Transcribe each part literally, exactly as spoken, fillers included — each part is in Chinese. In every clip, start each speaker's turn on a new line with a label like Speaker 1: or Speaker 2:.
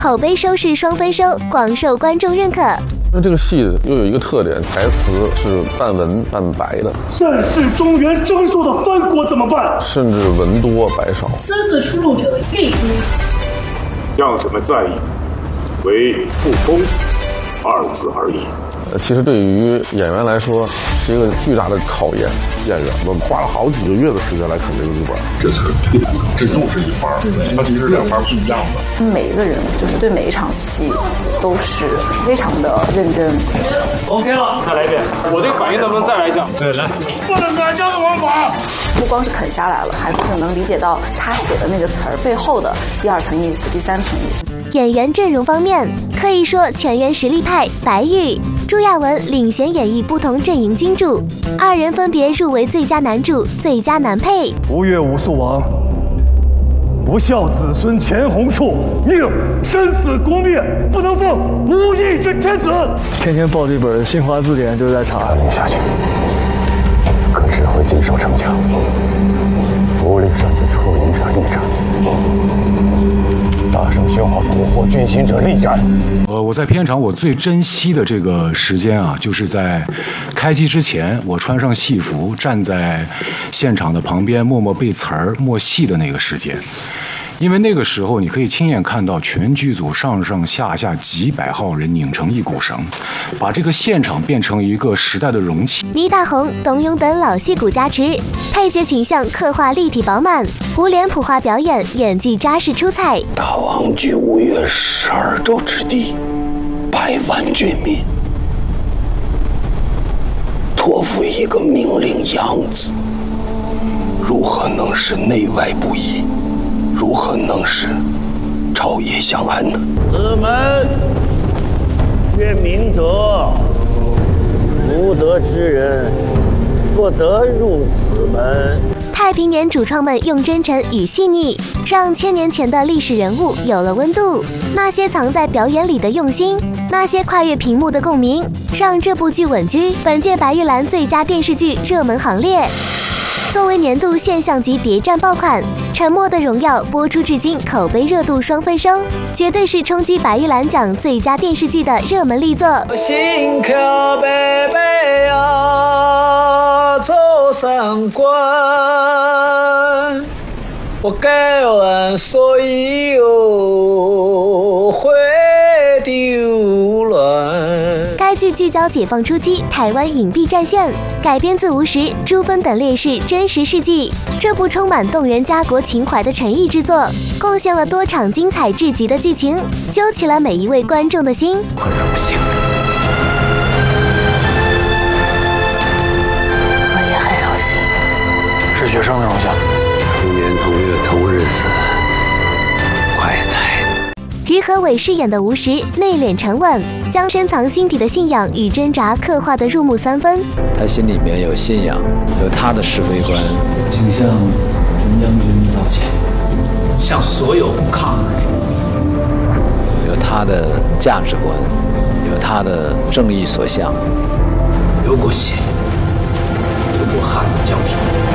Speaker 1: 口碑收视双丰收，广受观众认可。
Speaker 2: 那这个戏又有一个特点，台词是半文半白的。
Speaker 3: 战事中原征收的藩国怎么办？
Speaker 2: 甚至文多白少。
Speaker 4: 私自出入者立诛。
Speaker 5: 将士们在意，为不公二字而已。
Speaker 2: 其实对于演员来说是一个巨大的考验。演员们花了好几个月的时间来啃这个剧本，
Speaker 6: 这次推两个，这又是一番，它其实两番不一样的。
Speaker 7: 每一个人就是对每一场戏都是非常的认真。
Speaker 3: OK 了，再来一遍。
Speaker 5: 我这个反应能不能再来一下？
Speaker 3: 对，来。不能改将的王法。
Speaker 7: 不光是啃下来了，还是能理解到他写的那个词儿背后的第二层意思、第三层意思。
Speaker 1: 演员阵容方面，可以说全员实力派。白玉、朱亚文领衔演绎不同阵营君主，二人分别入围最佳男主、最佳男配。
Speaker 3: 吴越武肃王，不孝子孙钱弘处，宁生死国灭，不能奉无义之天子。天天抱这本新华字典就在查。
Speaker 8: 领下去，可只会谨守城墙，不令擅自出营者力战。大声喧哗夺获军心者力战。
Speaker 9: 呃，我在片场我最珍惜的这个时间啊，就是在开机之前，我穿上戏服，站在现场的旁边，默默背词儿、默戏的那个时间。因为那个时候，你可以亲眼看到全剧组上上下下几百号人拧成一股绳，把这个现场变成一个时代的容器。
Speaker 1: 倪大红、董永等老戏骨加持，配角群像刻画立体饱满，胡琏普化表演演技扎实出彩。
Speaker 8: 大王居吴越十二州之地，百万军民，托付一个命令养子，如何能使内外不一？如何能使朝野相安呢？
Speaker 10: 此门曰明德，无德之人不得入此门。
Speaker 1: 太平年主创们用真诚与细腻，让千年前的历史人物有了温度。那些藏在表演里的用心，那些跨越屏幕的共鸣，让这部剧稳居本届白玉兰最佳电视剧热门行列。作为年度现象级谍战爆款，《沉默的荣耀》播出至今口碑热度双丰收，绝对是冲击白玉兰奖最佳电视剧的热门力作。
Speaker 11: 心跳贝贝啊，走三关，我改完所有会丢乱。
Speaker 1: 该剧聚焦解放初期台湾隐蔽战线，改编自吴石、朱芬等烈士真实事迹。这部充满动人家国情怀的诚意之作，贡献了多场精彩至极的剧情，揪起了每一位观众的心。
Speaker 8: 很荣幸，
Speaker 7: 我也很荣幸，
Speaker 8: 是学生的荣幸。同年同月同日死，快哉！
Speaker 1: 于和伟饰演的吴石内敛沉稳，将深藏心底的信仰与挣扎刻画得入木三分。
Speaker 12: 他心里面有信仰，有他的是非观。
Speaker 13: 请向陈将军道歉，
Speaker 14: 向所有不抗日者。
Speaker 12: 有他的价值观，有他的正义所向。
Speaker 14: 流过血，流过汗的教授。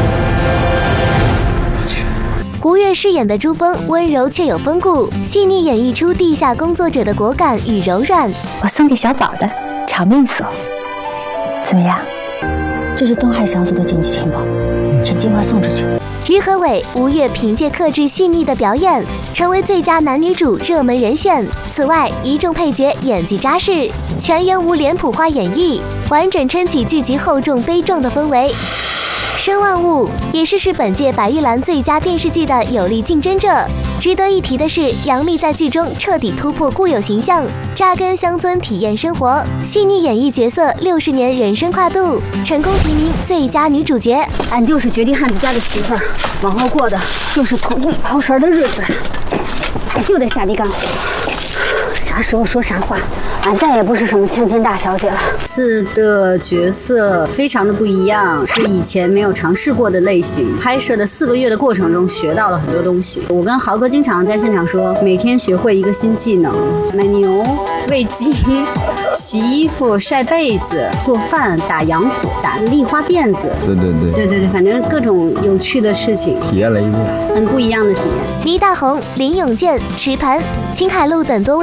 Speaker 1: 吴越饰演的朱峰温柔却有风骨，细腻演绎出地下工作者的果敢与柔软。
Speaker 15: 我送给小宝的长命锁，怎么样？这是东海小组的紧急情报，请尽快送出去。
Speaker 1: 于和伟、吴越凭借克制细腻的表演，成为最佳男女主热门人选。此外，一众配角演技扎实，全员吴琏普化演绎，完整撑起剧集厚重悲壮的氛围。申万物也是是本届白玉兰最佳电视剧的有力竞争者。值得一提的是，杨幂在剧中彻底突破固有形象，扎根乡村体验生活，细腻演绎角色六十年人生跨度，成功提名最佳女主角。
Speaker 15: 俺就是绝地汉子家的媳妇儿，往后过的就是捅捅刨食的日子，俺就得下地干活，啥时候说啥话。俺再也不是什么千金大小姐了。
Speaker 16: 这次的角色非常的不一样，是以前没有尝试过的类型。拍摄的四个月的过程中，学到了很多东西。我跟豪哥经常在现场说，每天学会一个新技能：买牛、喂鸡、洗衣服、晒被子、做饭、打洋火、打立花辫子。
Speaker 13: 对对对，
Speaker 16: 对对对，反正各种有趣的事情，
Speaker 13: 体验了一遍，
Speaker 16: 很不一样的体验。
Speaker 1: 倪大红、林永健、池盆、秦海璐等多位